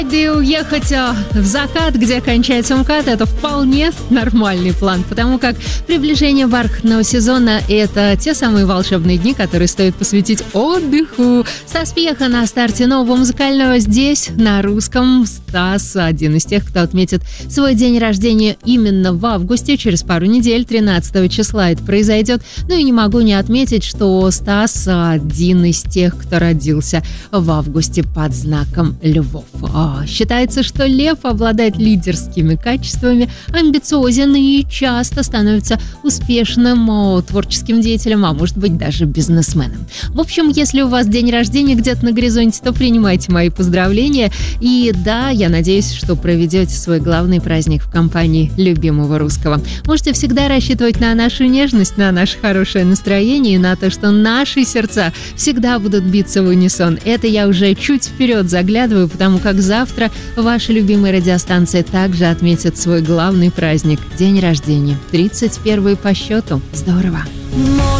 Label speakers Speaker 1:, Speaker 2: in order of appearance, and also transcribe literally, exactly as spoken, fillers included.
Speaker 1: Да и уехать а, в закат, где кончается МКАД, это вполне нормальный план, потому как приближение бархатного сезона – это те самые волшебные дни, которые стоит посвятить отдыху. Стас Пьеха на старте нового музыкального здесь, на русском. Стас – один из тех, кто отметит свой день рождения именно в августе, через пару недель, тринадцатого числа это произойдет. Ну и не могу не отметить, что Стас – один из тех, кто родился в августе под знаком львов. Считается, что лев обладает лидерскими качествами, амбициозен и часто становится успешным о, творческим деятелем, а может быть даже бизнесменом. В общем, если у вас день рождения где-то на горизонте, то принимайте мои поздравления. И да, я надеюсь, что проведете свой главный праздник в компании любимого русского. Можете всегда рассчитывать на нашу нежность, на наше хорошее настроение и на то, что наши сердца всегда будут биться в унисон. Это я уже чуть вперед заглядываю, потому как завтра ваша любимая радиостанция также отметит свой главный праздник – день рождения. тридцать первый по счету. Здорово!